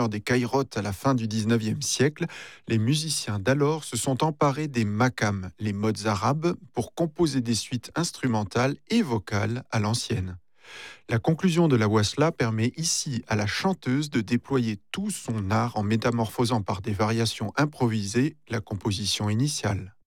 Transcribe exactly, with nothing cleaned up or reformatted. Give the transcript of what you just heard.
l'honneur des kairotes à la fin du dix-neuvième siècle, les musiciens d'alors se sont emparés des makams, les modes arabes, pour composer des suites instrumentales et vocales à l'ancienne. La conclusion de la wasla permet ici à la chanteuse de déployer tout son art en métamorphosant par des variations improvisées la composition initiale.